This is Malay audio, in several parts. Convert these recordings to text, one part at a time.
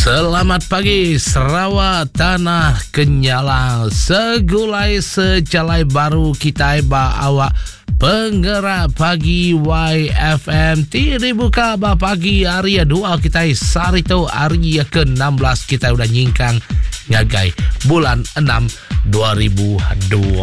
Selamat pagi Sarawak Tanah Kenyalang. Segulai sejalai baru kita awak penggerak pagi YFM. Tiri buka pagi hari 2 kita sari tu hari ke-16 kita udah nyingkang ngagai bulan 6 2026.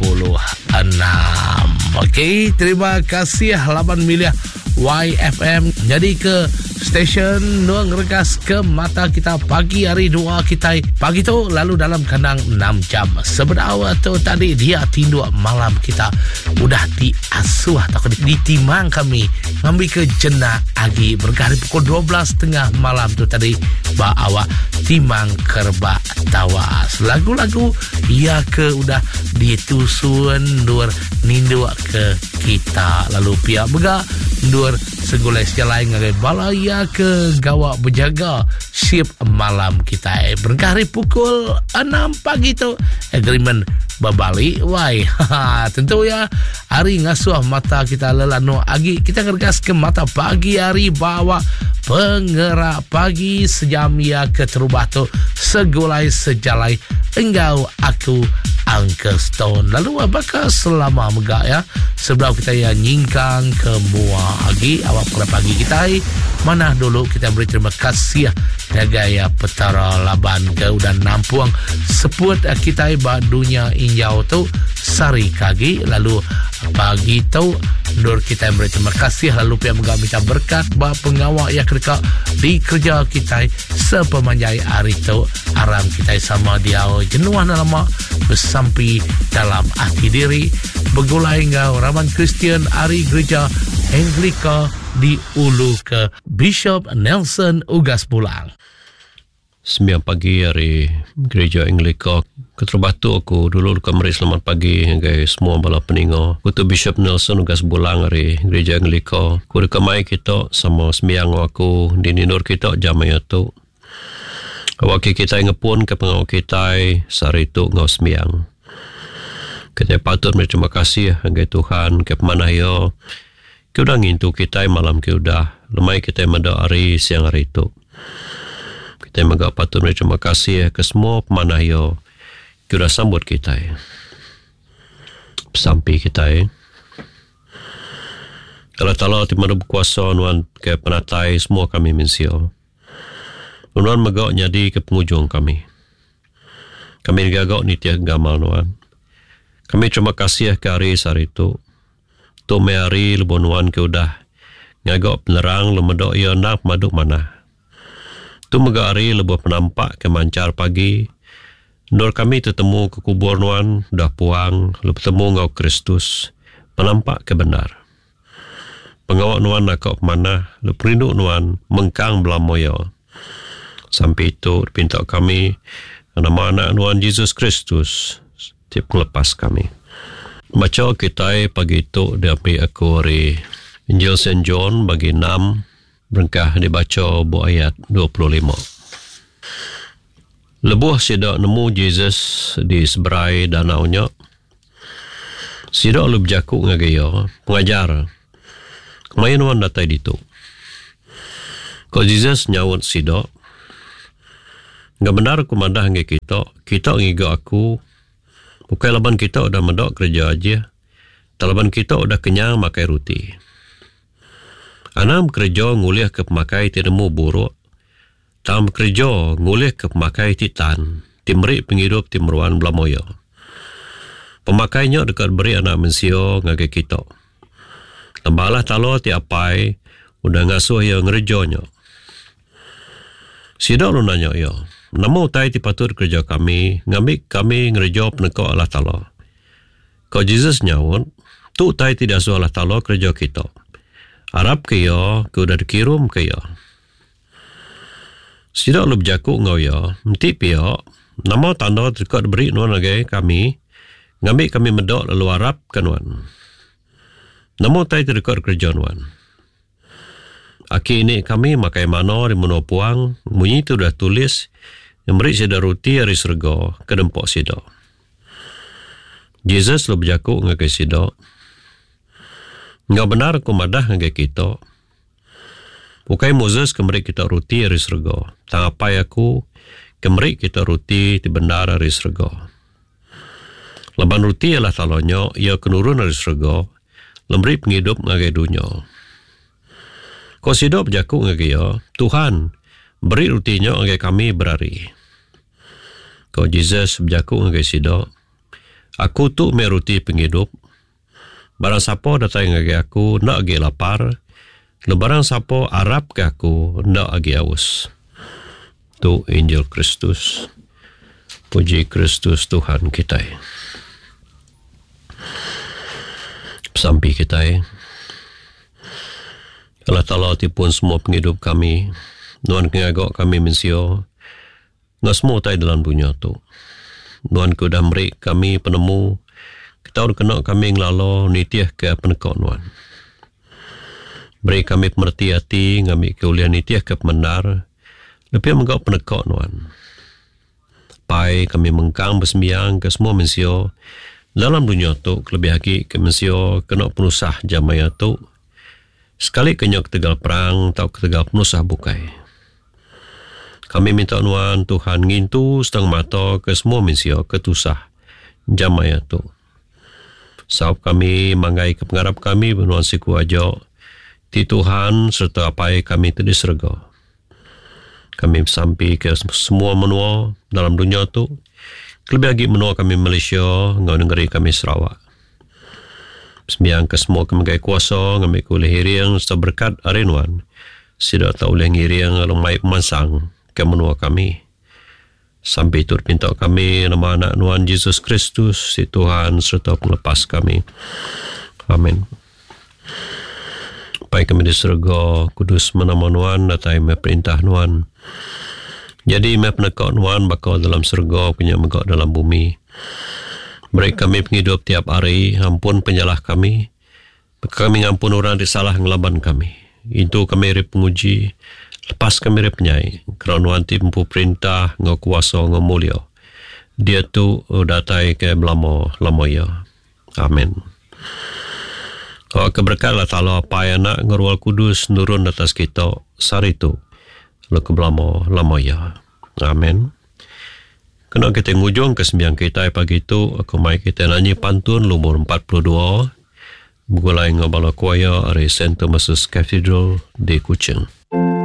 Okey, terima kasih 8 miliar YFM. Jadi ke stesen nuang regas ke mata kita pagi hari 2 kita pagi tu lalu dalam kandang 6 jam. Sebenarnya tu tadi dia tinduk malam kita udah diasuh atau ditimang kami ngambil ke Jenak Agi berkali pukul 12.30 malam tu tadi bawa timang kerba tawas. Lagu-lagu ia ke udah ditusun dur nindu ke kita lalu pihak bega dur segulai sejalai ngagai balaya ke gawak berjaga sip malam kita berkali pukul 6 pagi tu agreement berbalik wai. Tentu ya hari ngasuh mata kita lelano agi kita ngergas ke mata pagi hari bawa penggerak pagi sejam ya ke terubah tu segulai sejalai engkau aku Uncle Stone. Lalu apakah selama megak ya sebelum kita ya nyingkang ke mua lagi awak pada pagi kita mana dulu kita beri terima kasih ya gaya petara laban ke udah nampuang seput kita dunia injau tu sari kagi lalu pagi tu nur kita beri terima kasih lalu pihak megak minta berkat bah pengawak ya kerja di kerja kita sepemanjai hari tu aram kita sama dia jenuhan lama bersampi dalam hati diri begulai engkau Raman Kristian Ari Gereja Anglika di Ulu ke Bishop Nelson Ugas Pulang. 9 pagi hari Gereja Anglika Keterbatu aku dulu kamari selamat pagi hingga semua bala peningo. Aku tu Bishop Nelson Ugas Bulang hari Gereja Anglika. Aku rekamai kita sama sembiang aku di ninur kita jamai tu. Awak kita ngepun ke pengawal kita sari tu ngau sembiang. Kita patut berterima kasih hingga Tuhan ke mana yo. Kita udah ngintu kita malam kita udah lemai kita mada hari siang hari tu. Kita megak patut berterima kasih ke semua pemanah yo. Kita udah sambut kita. Sampai kita. Kalau Allah timur berkuasa nuan ke penatai semua kami mensio. Nuan megak jadi ke penghujung kami. Kami gagak nitia gamal nuan. Kami terima kasih ke hari sari itu. Tu hari lebunuan ke udah ngagak penerang lemedok ia nak maduk mana. Tu megak hari lebuh penampak ke mancar pagi. Nur kami tertemu ke kubur nuan dah puang lebuh temu ngau Kristus penampak ke benar. Pengawak nuan nak mana lebuh rindu nuan mengkang belamoyo. Sampai itu pinta kami nama anak nuan Yesus Kristus tiap melepas kami. Baca kita pagi itu diambil aku hari Injil St. John bagi 6 berengkah dibaca bu ayat 25. Lebuh sidak nemu Yesus di seberai danaunya. Sidak lu berjakuk ngagaya pengajar. Kemayan wan datai ditu. Ko Yesus nyawut sidak. Nggak benar aku mandah nge kita ngiga aku. Bukan laban kita udah medok kerja aja. Talaban kita udah kenyang makai roti. Anam kerja ngulih ke pemakai tidemu buruk. Tam kerja ngulih ke pemakai titan. Timrik penghidup timruan belamoyo. Pemakainya dekat beri anak mensio ngage kita. Lembalah talo tiapai udah ngasuh yang ngerejonya. Sidak lu nanya ya. Namun tai tipatut kerja kami, ngambil kami ngerejo penekok Allah Ta'ala. Kau Jesus nyawut, tu tai tidak suah Allah Ta'ala kerja kita. Arab kaya, kau dah dikirim kaya. Sidak lu berjakuk ngau ya, nanti pihak, nama tanda dekat beri nuan lagi kami, ngambil kami medok lalu Arab kan nuan. Namun tai terdekat kerja nuan. Aki ini kami makai mano di monopuang, bunyi itu dah tulis, yang beri sida roti hari serga ke dempok sida. Jesus lo berjakuk ngakai sida. Ngau benar ku madah ngakai kita. Bukai Moses kemeri kita roti dari surga. Tangapai aku kemeri kita roti di bendara dari surga. Laban roti ialah talonyo, ia kenurun dari surga, lemberi penghidup ngagai dunia. Kau sidop jaku ngagai ya, Tuhan, beri rutinya ngagai kami berari. Kau Jesus berjaku ngagai sidop, aku tu me roti penghidup. Barang siapa datang ngagai aku, nak agi lapar, lebarang siapa arap ke aku, nak agi aus. Tu Injil Kristus. Puji Kristus Tuhan kita. Sampai kita. Allah Ta'ala tipun semua penghidup kami. Nuan ngagak kami mensio. Nggak semua tay dalam dunia tu. Nuan ku dah merik kami penemu. Kita udah kena kami ngelalo nitiah ke penekak nuan. Beri kami pemerti hati, ngambil keulian nitiah ke pemendar, lebih menggak penekak nuan. Pai kami mengkang bersembiang ke semua mensio, dalam dunia tu, lebih lagi ke mensio kena penusah jamaya tu, sekali kenyok tegal perang, tau ketegal penusah bukai. Kami minta nuan Tuhan ngintu setengah mata ke semua mensio ketusah jamaya tu. Sebab kami manggai ke pengarap kami benuan siku aja, di Tuhan serta apa kami tadi serga. Kami sampai ke semua menua dalam dunia tu. Lebih lagi menua kami Malaysia, ngau negeri kami Sarawak. Sembiang ke semua kami gaya kuasa, kami ke oleh hiriang serta berkat arinuan. Tidak tahu oleh hiriang lemai pemansang ke menua kami. Sampai itu pinta kami nama anak nuan Yesus Kristus, si Tuhan serta penglepas kami. Amin. Baik kami di surga, kudus menama nuan, datai me perintah nuan. Jadi me penekak nuan bakal dalam surga, punya megak dalam bumi. Beri kami penghidup tiap hari, ampun penyalah kami. Kami ngampun orang disalah ngelaban kami. Itu kami rip penguji, lepas kami rip penyai. Kerana nuan timpu perintah, ngau kuasa, ngau mulia. Dia tu datai ke belamo ya. Amin. Keberkat Allah Ta'ala apa yang nak ngerual kudus nurun atas kita sari itu lo keblamo lama ya. Amin. Kena kita ngujung ke sembiang kita pagi itu aku mai kita nyanyi pantun lumur 42 begulai ngabala kuaya dari St. Thomas's Cathedral di Kuching.